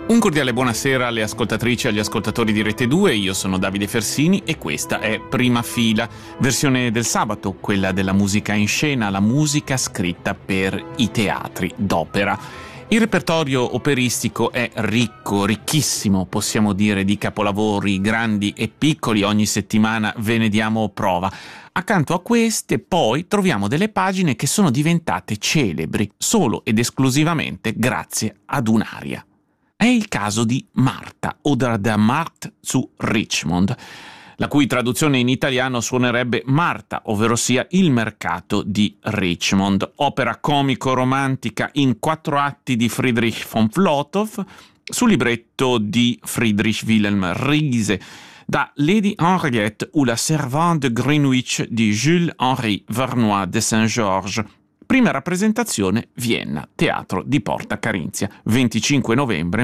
Un cordiale buonasera alle ascoltatrici e agli ascoltatori di Rete 2, io sono Davide Fersini e questa è Prima Fila, versione del sabato, quella della musica in scena, la musica scritta per i teatri d'opera. Il repertorio operistico è ricco, ricchissimo, possiamo dire, di capolavori grandi e piccoli, ogni settimana ve ne diamo prova. Accanto a queste poi troviamo delle pagine che sono diventate celebri solo ed esclusivamente grazie ad un'aria. È il caso di Martha, oder der Markt zu Richmond, la cui traduzione in italiano suonerebbe Marta, ovverosia il mercato di Richmond, opera comico-romantica in 4 atti di Friedrich von Flotow, su libretto di Friedrich Wilhelm Riese, da Lady Henriette ou la Servante de Greenwich di Jules-Henri Vernois de Saint-Georges. Prima rappresentazione Vienna, Teatro di Porta Carinzia, 25 novembre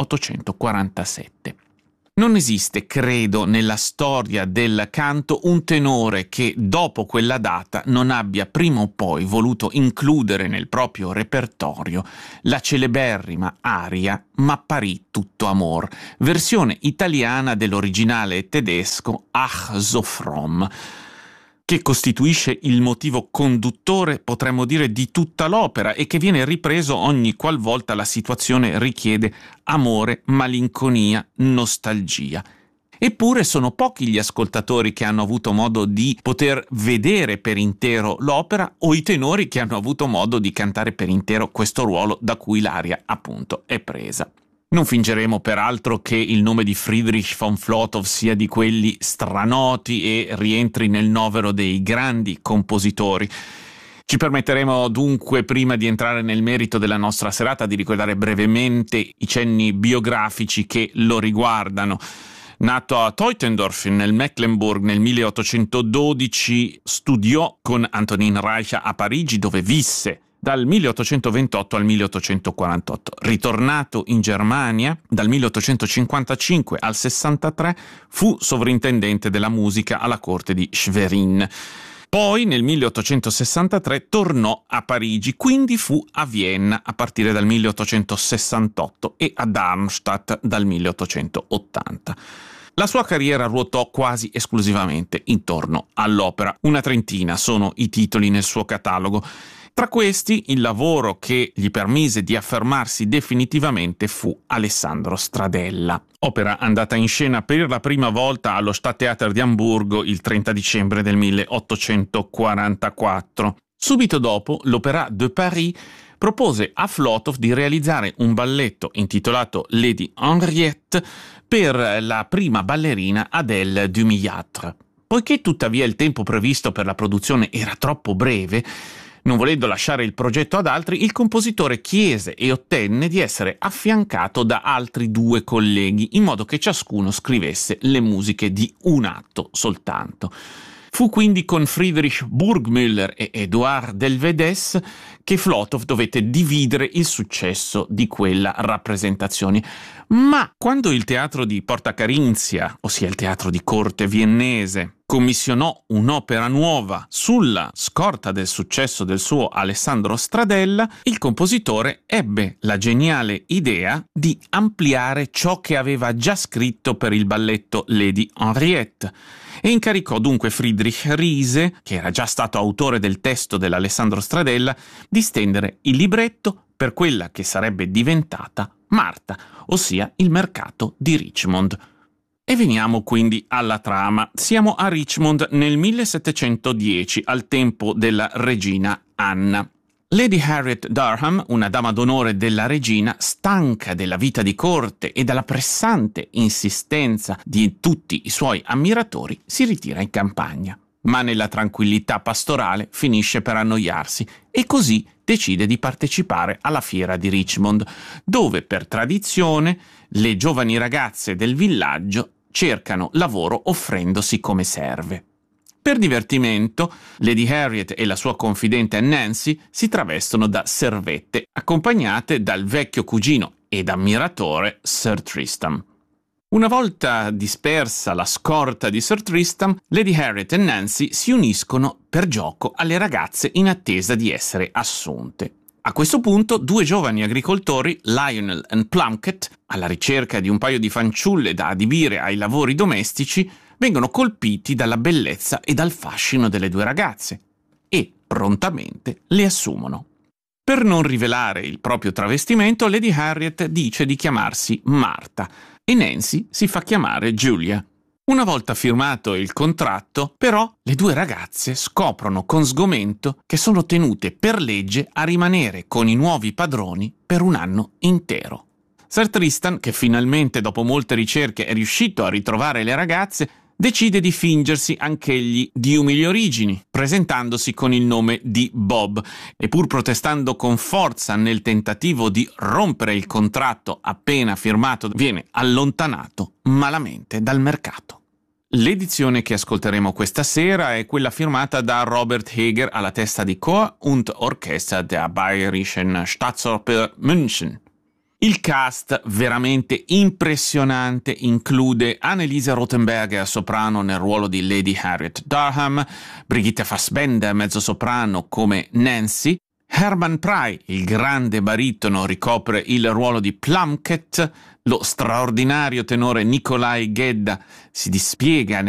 1847. Non esiste, credo, nella storia del canto un tenore che dopo quella data non abbia prima o poi voluto includere nel proprio repertorio la celeberrima aria Ma Paris tutto amor, versione italiana dell'originale tedesco Ach so fromm, che costituisce il motivo conduttore, potremmo dire, di tutta l'opera e che viene ripreso ogni qualvolta la situazione richiede amore, malinconia, nostalgia. Eppure sono pochi gli ascoltatori che hanno avuto modo di poter vedere per intero l'opera o i tenori che hanno avuto modo di cantare per intero questo ruolo da cui l'aria, appunto, è presa. Non fingeremo peraltro che il nome di Friedrich von Flotow sia di quelli stranoti e rientri nel novero dei grandi compositori. Ci permetteremo dunque, prima di entrare nel merito della nostra serata, di ricordare brevemente i cenni biografici che lo riguardano. Nato a Teutendorf nel Mecklenburg nel 1812, studiò con Antonin Reicha a Parigi, dove visse dal 1828 al 1848. Ritornato in Germania, dal 1855 al 63 fu sovrintendente della musica alla corte di Schwerin. Poi nel 1863 tornò a Parigi, quindi fu a Vienna a partire dal 1868 e a Darmstadt dal 1880. La sua carriera ruotò quasi esclusivamente intorno all'opera. Una trentina sono i titoli nel suo catalogo. Tra questi, il lavoro che gli permise di affermarsi definitivamente fu Alessandro Stradella, opera andata in scena per la prima volta allo Stadttheater di Amburgo il 30 dicembre del 1844. Subito dopo, l'Opéra de Paris propose a Flotow di realizzare un balletto intitolato Lady Henriette per la prima ballerina Adèle Dumilliatre. Poiché tuttavia il tempo previsto per la produzione era troppo breve, non volendo lasciare il progetto ad altri, il compositore chiese e ottenne di essere affiancato da altri 2 colleghi, in modo che ciascuno scrivesse le musiche di un atto soltanto. Fu quindi con Friedrich Burgmüller e Édouard Delvedès che Flotow dovette dividere il successo di quella rappresentazione. Ma quando il teatro di Porta Carinzia, ossia il teatro di corte viennese, commissionò un'opera nuova sulla scorta del successo del suo Alessandro Stradella, il compositore ebbe la geniale idea di ampliare ciò che aveva già scritto per il balletto Lady Henriette e incaricò dunque Friedrich Riese, che era già stato autore del testo dell'Alessandro Stradella, di stendere il libretto per quella che sarebbe diventata Marta, ossia il mercato di Richmond. E veniamo quindi alla trama. Siamo a Richmond nel 1710, al tempo della regina Anna. Lady Harriet Durham, una dama d'onore della regina, stanca della vita di corte e dalla pressante insistenza di tutti i suoi ammiratori, si ritira in campagna. Ma nella tranquillità pastorale finisce per annoiarsi e così decide di partecipare alla fiera di Richmond, dove per tradizione le giovani ragazze del villaggio cercano lavoro offrendosi come serve. Per divertimento, Lady Harriet e la sua confidente Nancy si travestono da servette, accompagnate dal vecchio cugino ed ammiratore Sir Tristram. Una volta dispersa la scorta di Sir Tristram, Lady Harriet e Nancy si uniscono per gioco alle ragazze in attesa di essere assunte. A questo punto, due giovani agricoltori, Lionel e Plunkett, alla ricerca di un paio di fanciulle da adibire ai lavori domestici, vengono colpiti dalla bellezza e dal fascino delle due ragazze e prontamente le assumono. Per non rivelare il proprio travestimento, Lady Harriet dice di chiamarsi Martha e Nancy si fa chiamare Julia. Una volta firmato il contratto, però, le due ragazze scoprono con sgomento che sono tenute per legge a rimanere con i nuovi padroni per un anno intero. Sir Tristan, che finalmente dopo molte ricerche è riuscito a ritrovare le ragazze, decide di fingersi anch'egli di umili origini, presentandosi con il nome di Bob, e pur protestando con forza nel tentativo di rompere il contratto appena firmato, viene allontanato malamente dal mercato. L'edizione che ascolteremo questa sera è quella firmata da Robert Heger alla testa di Chor und Orchester der Bayerischen Staatsoper München. Il cast, veramente impressionante, include Anneliese Rothenberger, soprano nel ruolo di Lady Harriet Durham, Brigitte Fassbender, mezzosoprano come Nancy, Hermann Prey, il grande baritono, ricopre il ruolo di Plunkett, lo straordinario tenore Nikolai Gedda si dispiega